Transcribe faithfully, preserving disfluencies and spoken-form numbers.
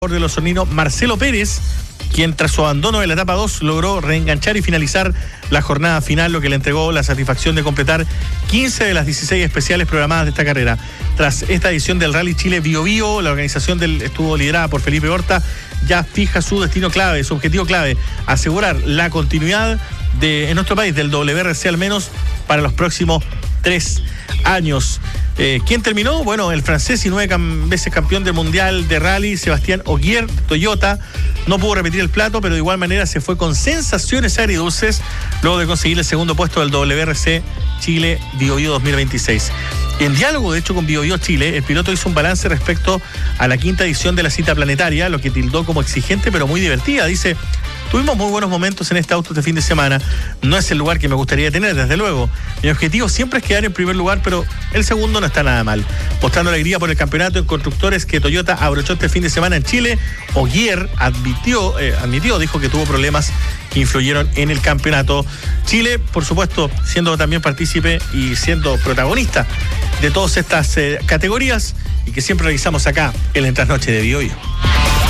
de los Osorninos Marcelo Pérez, quien tras su abandono de la etapa dos logró reenganchar y finalizar la jornada final, lo que le entregó la satisfacción de completar quince de las dieciséis especiales programadas de esta carrera. Tras esta edición del Rally Chile Bio Bio, la organización del estuvo liderada por Felipe Horta, ya fija su destino clave, su objetivo clave, asegurar la continuidad de, en nuestro país del W R C al menos para los próximos tres años. Eh, ¿Quién terminó? Bueno, el francés y nueve cam- veces campeón del mundial de rally, Sebastián Ogier, Toyota, no pudo repetir el plato, pero de igual manera se fue con sensaciones agridulces luego de conseguir el segundo puesto del W R C Chile Bio Bio dos mil veintiséis. En diálogo, de hecho, con Bio Bio Chile, el piloto hizo un balance respecto a la quinta edición de la cita planetaria, lo que tildó como exigente pero muy divertida. Dice: tuvimos muy buenos momentos en este auto este fin de semana. No es el lugar que me gustaría tener, desde luego. Mi objetivo siempre es quedar en primer lugar, pero el segundo no está nada mal. Mostrando alegría por el campeonato en constructores que Toyota abrochó este fin de semana en Chile, Ogier admitió, eh, admitió, dijo que tuvo problemas que influyeron en el campeonato. Chile, por supuesto, siendo también partícipe y siendo protagonista de todas estas eh, categorías y que siempre revisamos acá en la trasnoche de Bio Bio.